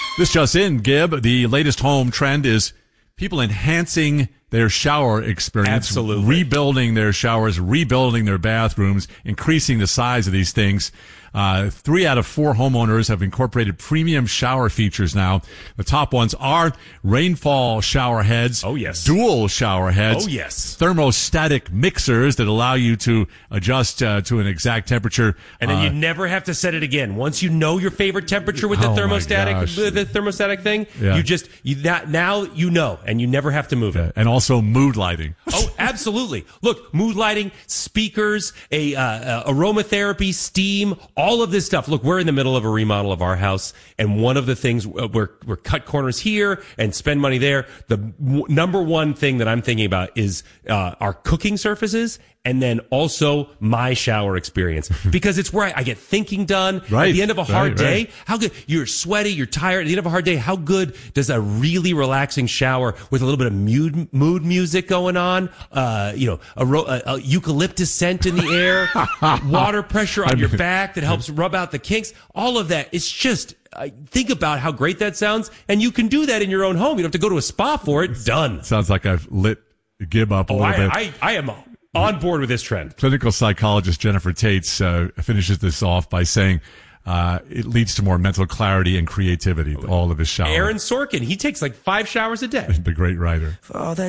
This just in, Gib, the latest home trend is people enhancing their shower experience. Absolutely. Rebuilding their showers, rebuilding their bathrooms, increasing the size of these things. 3 out of 4 homeowners have incorporated premium shower features now. The top ones are rainfall shower heads. Oh, yes. Dual shower heads. Oh, yes. Thermostatic mixers that allow you to adjust to an exact temperature. And then you never have to set it again. Once you know your favorite temperature with the thermostatic thing, Yeah. now you know, and you never have to move it. And also mood lighting. Oh, absolutely. Look, mood lighting, speakers, aromatherapy, steam, all of this stuff. Look, we're in the middle of a remodel of our house, and one of the things we're cut corners here and spend money there. The number one thing that I'm thinking about is our cooking surfaces, and then also my shower experience, because it's where I get thinking done. Right. At the end of a hard day, right. how good, you're sweaty, you're tired. At the end of a hard day, how good does a really relaxing shower with a little bit of mood music going on, a eucalyptus scent in the air, water pressure on your back that helps rub out the kinks, all of that. It's just, think about how great that sounds, and you can do that in your own home. You don't have to go to a spa for it. Done. Sounds like I've lit Gib up a little bit. I am on board with this trend. Clinical psychologist Jennifer Tates finishes this off by saying it leads to more mental clarity and creativity, all of his showers. Aaron Sorkin, he takes like 5 showers a day. The great writer. For all that